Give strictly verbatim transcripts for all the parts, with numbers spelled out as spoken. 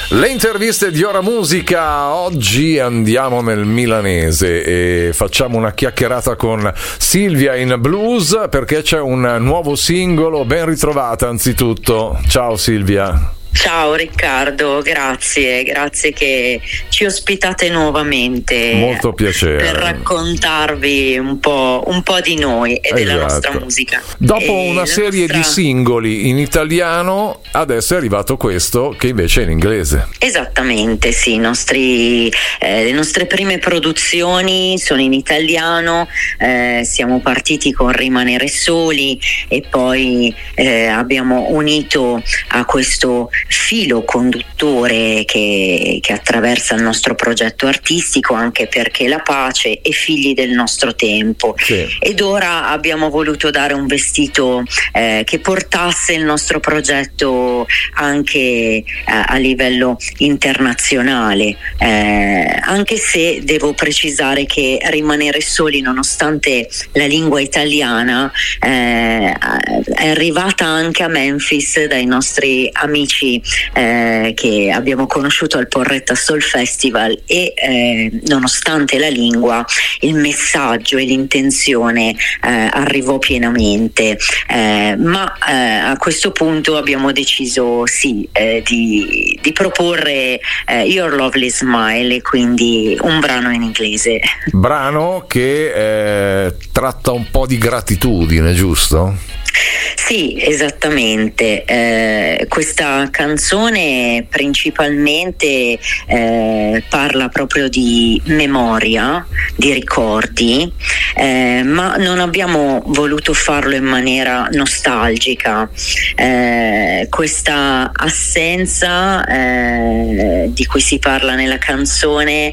Le interviste di Ora Musica. Oggi andiamo nel milanese e facciamo una chiacchierata con Silvia in Blues perché c'è un nuovo singolo. Ben ritrovata anzitutto. Ciao Silvia. Ciao Riccardo, grazie, grazie che ci ospitate nuovamente. Molto piacere. Per raccontarvi un po', un po' di noi e esatto. della nostra musica. Dopo e una serie nostra... di singoli in italiano, adesso è arrivato questo che invece è in inglese. Esattamente, sì, i nostri, eh, le nostre prime produzioni sono in italiano, eh, siamo partiti con Rimanere Soli e poi eh, abbiamo unito a questo filo conduttore che, che attraversa il nostro progetto artistico, anche perché la pace è figli del nostro tempo, sì. Ed ora abbiamo voluto dare un vestito eh, che portasse il nostro progetto anche eh, a livello internazionale, eh, anche se devo precisare che Rimanere Soli, nonostante la lingua italiana, eh, è arrivata anche a Memphis dai nostri amici Eh, che abbiamo conosciuto al Porretta Soul Festival e eh, nonostante la lingua il messaggio e l'intenzione eh, arrivò pienamente, eh, ma eh, a questo punto abbiamo deciso sì eh, di, di proporre eh, Your Lovely Smile, e quindi un brano in inglese. Brano che eh, tratta un po' di gratitudine, giusto? Sì, esattamente. Eh, questa canzone principalmente eh, parla proprio di memoria, di ricordi, eh, ma non abbiamo voluto farlo in maniera nostalgica. Eh, questa assenza eh, di cui si parla nella canzone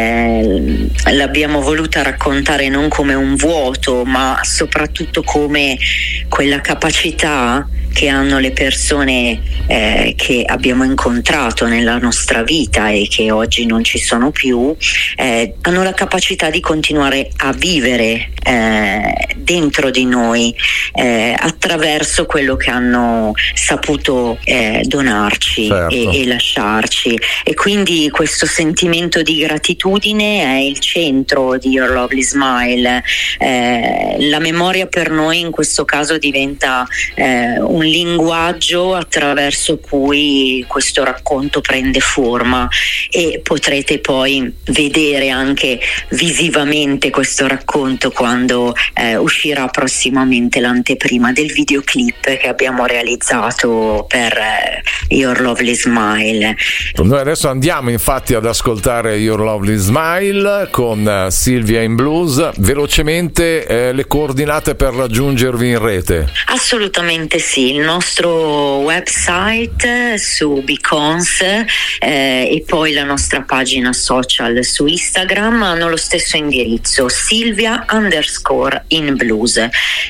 eh, l'abbiamo voluta raccontare non come un vuoto, ma soprattutto come quella capacità che hanno le persone eh, che abbiamo incontrato nella nostra vita e che oggi non ci sono più, eh, hanno la capacità di continuare a vivere eh, dentro di noi eh, attraverso quello che hanno saputo eh, donarci, certo. e, e lasciarci, e quindi questo sentimento di gratitudine è il centro di Your Lovely Smile. Eh, la memoria per noi in questo caso diventa eh, un linguaggio attraverso cui questo racconto prende forma, e potrete poi vedere anche visivamente questo racconto quando eh, uscirà prossimamente l'anteprima del videoclip che abbiamo realizzato per eh, Your Lovely Smile. Noi adesso andiamo infatti ad ascoltare Your Lovely Smile con uh, Silvia in Blues. Velocemente eh, le coordinate per raggiungervi in rete. Assolutamente sì, il nostro website su Beacons eh, e poi la nostra pagina social su Instagram hanno lo stesso indirizzo, Silvia underscore in blues.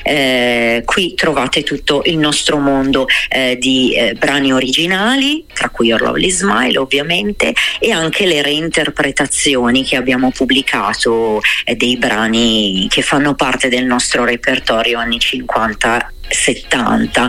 Eh, qui trovate tutto il nostro mondo eh, di eh, brani originali, tra cui Your Lovely Smile ovviamente, e anche le reinterpretazioni che abbiamo pubblicato eh, dei brani che fanno parte del nostro repertorio anni cinquanta settanta,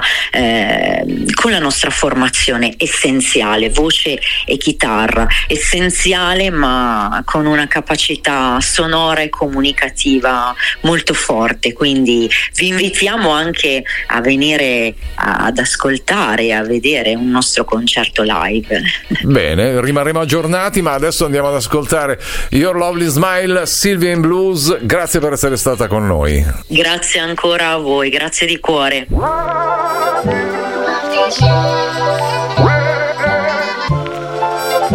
eh, con la nostra formazione essenziale, voce e chitarra essenziale, ma con una capacità sonora e comunicativa molto forte, quindi vi invitiamo anche a venire ad ascoltare, a vedere un nostro concerto live. Bene, rimarremo aggiornati, ma adesso andiamo ad ascoltare Your Lovely Smile, Silvia in Blues. Grazie per essere stata con noi. Grazie ancora a voi, grazie di cuore.